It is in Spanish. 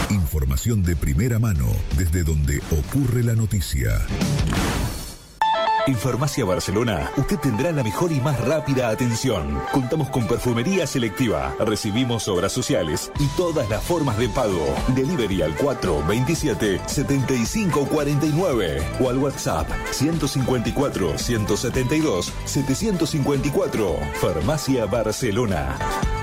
Información de primera mano desde donde ocurre la noticia. En Farmacia Barcelona, usted tendrá la mejor y más rápida atención. Contamos con perfumería selectiva, recibimos obras sociales y todas las formas de pago. Delivery al 427-7549 o al WhatsApp 154-172-754. Farmacia Barcelona.